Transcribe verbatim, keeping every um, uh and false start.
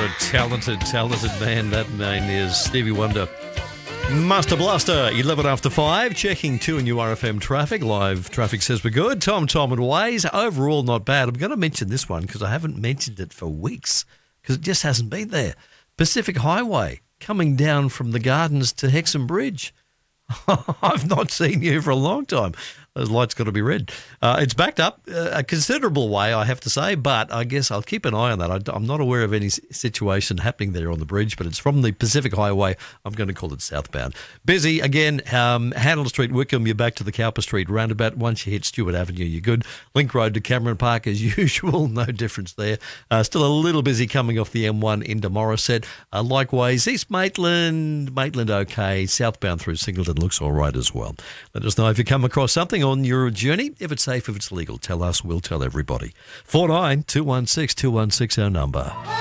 talented, talented man that man is. Stevie Wonder. Master Blaster, eleven after five, checking two in U R F M traffic. Live traffic says we're good. Tom, Tom and Waze, overall not bad. I'm going to mention this one because I haven't mentioned it for weeks because it just hasn't been there. Pacific Highway, coming down from the Gardens to Hexham Bridge. I've not seen you for a long time. Those lights got to be red. Uh, it's backed up uh, a considerable way, I have to say, but I guess I'll keep an eye on that. I, I'm not aware of any situation happening there on the bridge, but it's from the Pacific Highway. I'm going to call it southbound. Busy again. Um, Handel Street, Wickham. You're back to the Cowper Street roundabout. Once you hit Stewart Avenue, you're good. Link Road to Cameron Park as usual. No difference there. Uh, still a little busy coming off the M one into Morisset. Uh, likewise, East Maitland, Maitland okay. Southbound through Singleton looks all right as well. Let us know if you come across something on your journey. If it's safe, if it's legal, tell us. We'll tell everybody. four nine two one six two one six our number.